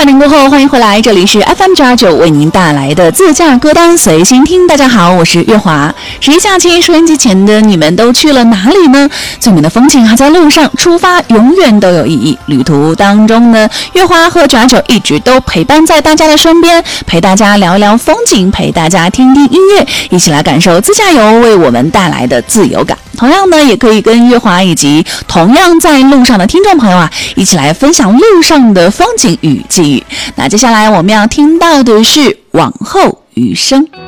8点过后，欢迎回来，这里是 FM929为您带来的自驾歌单随心听。大家好，我是月华。十一假期，收音机前的你们都去了哪里呢？最美的风景还在路上，出发永远都有意义。旅途当中呢，月华和929一直都陪伴在大家的身边，陪大家聊一聊风景，陪大家听听音乐，一起来感受自驾游为我们带来的自由感。同样呢，也可以跟月华以及同样在路上的听众朋友一起来分享路上的风景与际遇。那接下来我们要听到的是往后余生。